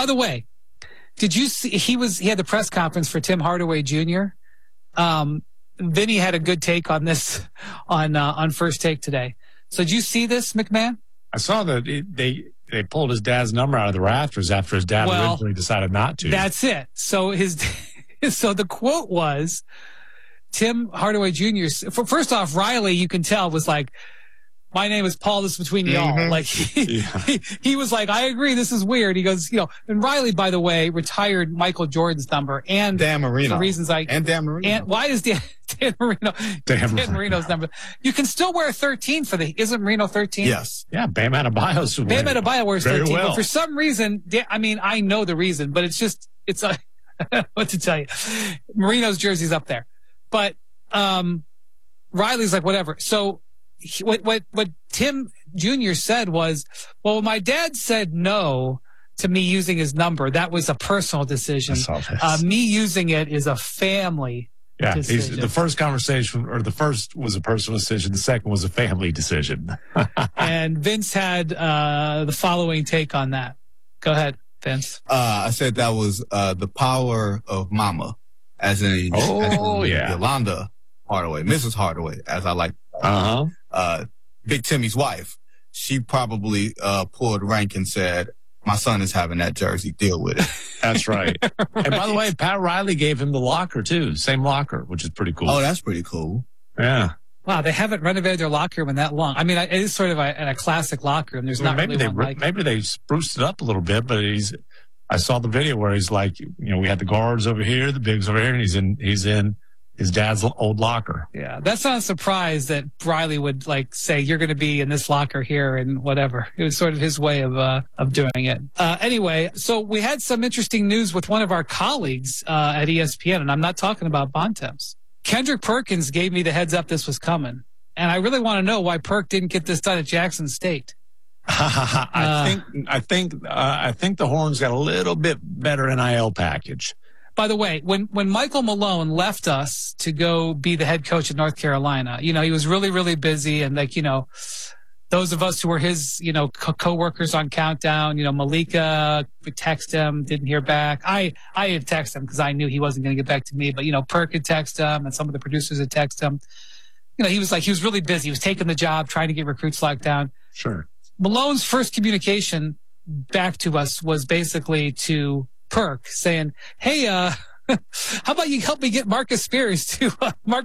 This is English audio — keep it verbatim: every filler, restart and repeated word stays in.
By the way, did you see he was he had the press conference for Tim Hardaway Junior Um, Vinny had a good take on this on uh, on First Take today. So did you see this, McMahon? I saw that it, they they pulled his dad's number out of the rafters after his dad well, originally decided not to. That's it. So his so the quote was Tim Hardaway Junior First off, Riley, you can tell, was like, my name is Paul, this is between y'all. Mm-hmm. Like he, yeah. he, he was like, I agree, this is weird. He goes, you know, and Riley, by the way, retired Michael Jordan's number and Dan Marino. for reasons I and Dan Marino. And why is Dan, Dan Marino Dan, Dan Marino's number? You can still wear thirteen for the isn't Marino thirteen? Yes. Yeah, Bam Adebayo's Bam Adebayo wears very thirteen, well. but for some reason, Dan, I mean, I know the reason, but it's just it's a what to tell you. Marino's jersey's up there, but um, Riley's like whatever. So. He, what what what Tim Junior said was, well, my dad said no to me using his number. That was a personal decision. I saw this. Uh, me using it is a family yeah, he's, decision. the first conversation, or the first was a personal decision. The second was a family decision. And Vince had uh, the following take on that. Go ahead, Vince. Uh, I said that was uh, the power of Mama, as in, oh, as in yeah. Yolanda Hardaway, Missus Hardaway, as I like. Uh-huh. Uh, Big Timmy's wife, she probably uh, pulled rank and said, my son is having that jersey, deal with it. That's right. right. And by the way, Pat Riley gave him the locker, too. Same locker, which is pretty cool. Oh, that's pretty cool. Yeah. Wow, they haven't renovated their locker room in that long. I mean, it is sort of a, a classic locker room. There's well, not maybe really they one like maybe they spruced it up a little bit, but he's. I saw the video where he's like, you know, we had the guards over here, the bigs over here, and he's in he's in his dad's old locker. Yeah, that's not a surprise that Riley would like say you're going to be in this locker here and whatever. It was sort of his way of uh, of doing it. Uh, anyway, so we had some interesting news with one of our colleagues uh, at E S P N, and I'm not talking about Bontemps. Kendrick Perkins gave me the heads up this was coming, and I really want to know why Perk didn't get this done at Jackson State. I uh, think I think uh, I think the Horns got a little bit better N I L package. By the way, when, when Michael Malone left us to go be the head coach at North Carolina, you know, he was really, really busy. And like, you know, those of us who were his, you know, co- coworkers on Countdown, you know, Malika would text him, didn't hear back. I, I had texted him because I knew he wasn't going to get back to me, but, you know, Perk had text him and some of the producers had text him. You know, he was like, he was really busy. He was taking the job, trying to get recruits locked down. Sure. Malone's first communication back to us was basically to Perk saying, hey, uh, how about you help me get Marcus Spears to uh, Marcus